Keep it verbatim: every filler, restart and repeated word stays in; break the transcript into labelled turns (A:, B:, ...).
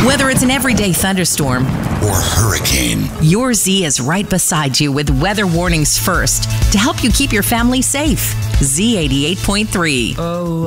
A: Whether it's an everyday thunderstorm
B: or hurricane,
A: your Z is right beside you with weather warnings first to help you keep your family safe. Z eighty-eight point three.
C: Oh.